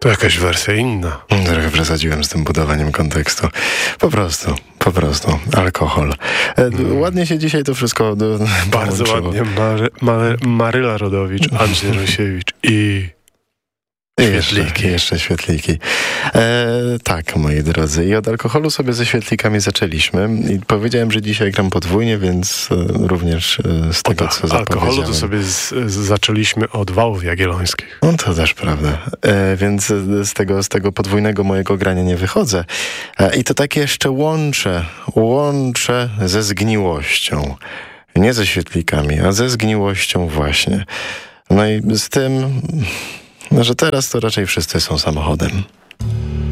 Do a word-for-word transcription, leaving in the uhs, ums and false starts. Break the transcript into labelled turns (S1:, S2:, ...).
S1: To jakaś wersja inna.
S2: Trochę przesadziłem z tym budowaniem kontekstu. Po prostu, po prostu. Alkohol. Hmm. Ładnie się dzisiaj to wszystko do,
S1: Bardzo
S2: połączyło.
S1: ładnie. Mary, Mary, Maryla Rodowicz, Andrzej Rosiewicz i...
S2: I jeszcze, jeszcze świetliki. E, tak, moi drodzy. I od alkoholu sobie ze świetlikami zaczęliśmy. I powiedziałem, że dzisiaj gram podwójnie, więc e, również e, z tego,
S1: od
S2: co zapowiedziałem.
S1: Alkoholu to sobie z, z, zaczęliśmy od Wałów Jagiellońskich.
S2: No to też prawda. E, więc z tego, z tego podwójnego mojego grania nie wychodzę. E, I to tak jeszcze łączę. Łączę ze zgniłością. Nie ze świetlikami, a ze zgniłością właśnie. No i z tym... No, że teraz to raczej wszyscy są samochodem.